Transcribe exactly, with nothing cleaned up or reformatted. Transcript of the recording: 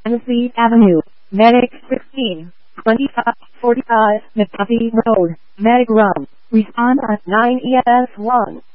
Tennessee Avenue, Medic sixteen, twenty-five forty-five, McDuffie Road, Medic Run. Respond at nine E S one.